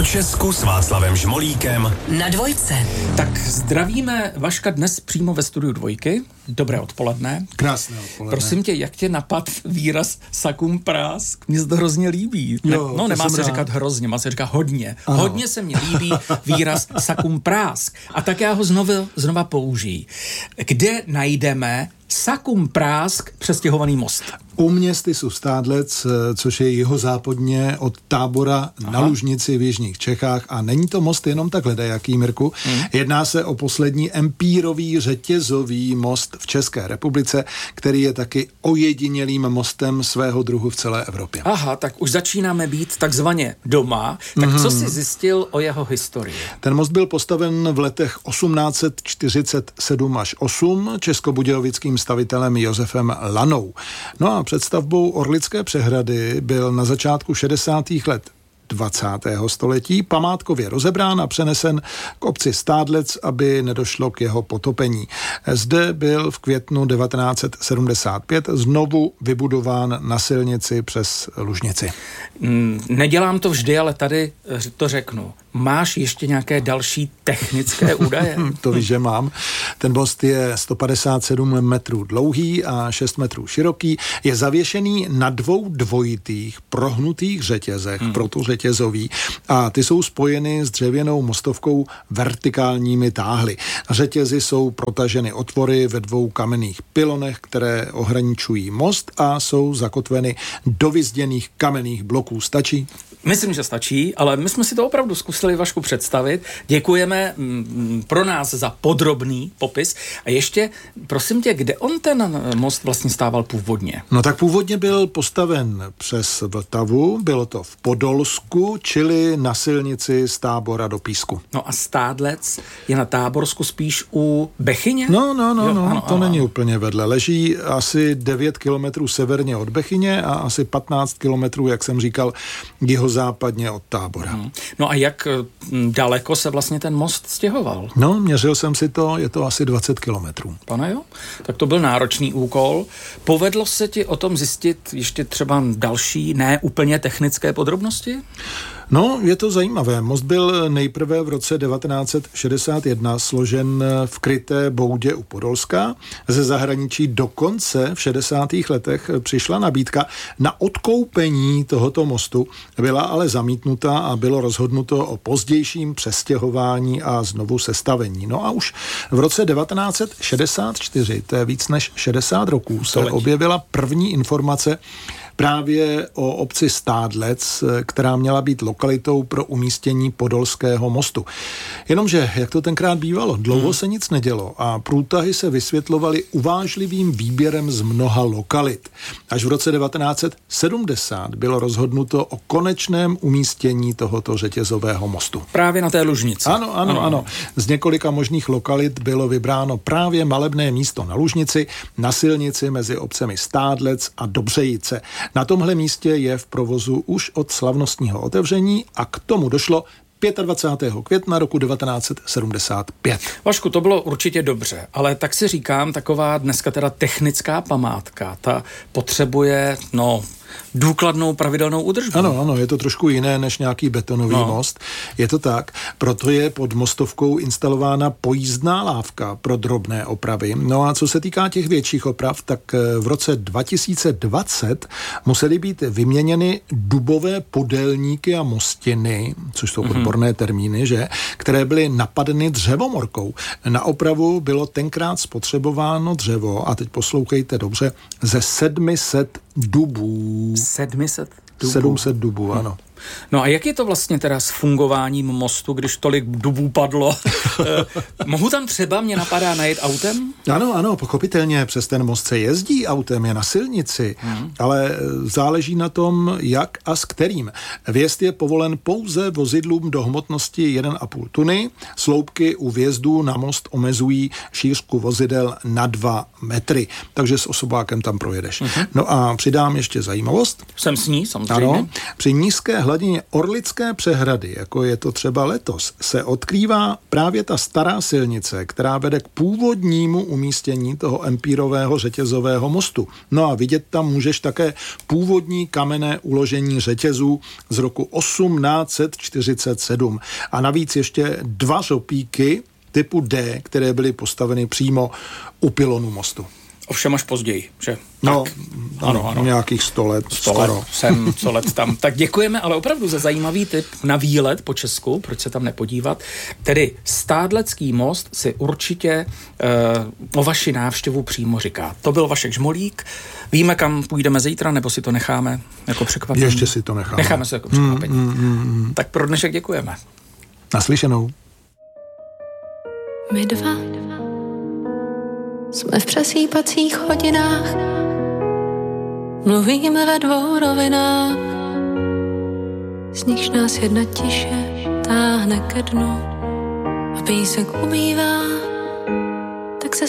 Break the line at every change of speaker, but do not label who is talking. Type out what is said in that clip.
O Česku s Václavem Žmolíkem
na Dvojce.
Tak zdravíme Vaška dnes přímo ve studiu Dvojky. Dobré odpoledne.
Krásné odpoledne.
Prosím tě, jak tě napad výraz sakum prásk? Mně se to hrozně líbí.
Jo,
Nemá se říkat hrozně, má se říkat hodně. Ano. Hodně se mi líbí výraz sakum prásk. A tak já ho znova použiji. Kde najdeme sakum prásk přestěhovaný most?
U městysu Stádlec, což je jihozápadně od Tábora na Lužnici v jižních Čechách. A není to most jenom takhle dajaký, Mirku. Jedná se o poslední empírový řetězový most v České republice, který je taky ojedinělým mostem svého druhu v celé Evropě.
Aha, tak už začínáme být takzvaně doma. Tak co jsi zjistil o jeho historii?
Ten most byl postaven v letech 1847 až 8 českobudějovickým stavitelem Josefem Lanou. No a před stavbou Orlické přehrady byl na začátku 60. let 20. století památkově rozebrán a přenesen k obci Stádlec, aby nedošlo k jeho potopení. Zde byl v květnu 1975 znovu vybudován na silnici přes Lužnici.
Nedělám to vždy, ale tady to řeknu. Máš ještě nějaké další technické údaje?
To víš, že mám. Ten most je 157 metrů dlouhý a 6 metrů široký. Je zavěšený na 2 dvojitých prohnutých řetězech, proto řetězový. A ty jsou spojeny s dřevěnou mostovkou vertikálními táhly. Řetězy jsou protaženy otvory ve 2 kamenných pilonech, které ohraničují most a jsou zakotveny do vyzděných kamenných bloků. Stačí?
Myslím, že stačí, ale my jsme si to opravdu zkusili, Vašku, představit. Děkujeme pro nás za podrobný popis. A ještě, prosím tě, kde on ten most vlastně stával původně?
No tak původně byl postaven přes Vltavu, bylo to v Podolsku, čili na silnici z Tábora do Písku.
No a Stádlec je na Táborsku spíš u Bechyně?
No, to není úplně vedle. Leží asi 9 kilometrů severně od Bechyně a asi 15 kilometrů, jak jsem říkal, jihozápadně od Tábora.
No a jak daleko se vlastně ten most stěhoval?
No, měřil jsem si to, je to asi 20 kilometrů.
Pane jo? Tak to byl náročný úkol. Povedlo se ti o tom zjistit ještě třeba další, ne úplně technické podrobnosti?
No, je to zajímavé. Most byl nejprve v roce 1961 složen v kryté boudě u Podolska. Ze zahraničí dokonce v 60. letech přišla nabídka na odkoupení tohoto mostu. Byla ale zamítnuta a bylo rozhodnuto o pozdějším přestěhování a znovu sestavení. No a už v roce 1964, to je víc než 60 roků, se objevila první informace právě o obci Stádlec, která měla být lokalitou pro umístění podolského mostu. Jenomže, jak to tenkrát bývalo, dlouho se nic nedělo a průtahy se vysvětlovaly uvážlivým výběrem z mnoha lokalit. Až v roce 1970 bylo rozhodnuto o konečném umístění tohoto řetězového mostu.
Právě na té Lužnici.
Ano. Z několika možných lokalit bylo vybráno právě malebné místo na Lužnici, na silnici mezi obcemi Stádlec a Dobřejice. Na tomhle místě je v provozu už od slavnostního otevření a k tomu došlo 25. května roku 1975.
Vašku, to bylo určitě dobře, ale tak si říkám, taková dneska teda technická památka, ta potřebuje, důkladnou pravidelnou údržbu.
Ano, je to trošku jiné než nějaký betonový most. Je to tak, proto je pod mostovkou instalována pojízdná lávka pro drobné opravy. No a co se týká těch větších oprav, tak v roce 2020 musely být vyměněny dubové podélníky a mostiny, což jsou odborné termíny, které byly napadeny dřevomorkou. Na opravu bylo tenkrát spotřebováno dřevo, a teď poslouchejte dobře, ze 700 dubů.
700 dubů?
700 dubů, ano.
No a jak je to vlastně teda s fungováním mostu, když tolik dubů padlo? Mohu tam třeba, mě napadá, najet autem?
Ano, pochopitelně, přes ten most se jezdí autem, je na silnici, ale záleží na tom, jak a s kterým. Vjezd je povolen pouze vozidlům do hmotnosti 1,5 tuny, sloupky u vjezdu na most omezují šířku vozidel na 2 metry, takže s osobákem tam projedeš. No a přidám ještě zajímavost.
Jsem s ní, samozřejmě.
Ano, při nízké hladině Orlické přehrady, jako je to třeba letos, se odkrývá právě ta stará silnice, která vede k původnímu umístění toho empírového řetězového mostu. No a vidět tam můžeš také původní kamenné uložení řetězů z roku 1847. A navíc ještě 2 řopíky typu D, které byly postaveny přímo u pylonu mostu.
Ovšem až později, že?
No,
tak. Ano.
Nějakých 100 let.
100 let sem, 100 let tam. Tak děkujeme, ale opravdu za zajímavý tip na výlet po Česku, proč se tam nepodívat. Tedy Stádlecký most si určitě o vaši návštěvu přímo říká. To byl Vašek Žmolík. Víme, kam půjdeme zítra, nebo si to necháme jako překvapení?
Ještě si to necháme.
Necháme si jako překvapení. Tak pro dnešek děkujeme.
Naslyšenou.
My dva jsme v přesýpacích hodinách, mluvíme ve 2 rovinách, z nichž nás jedna tiše táhne ke dnu a písek umývá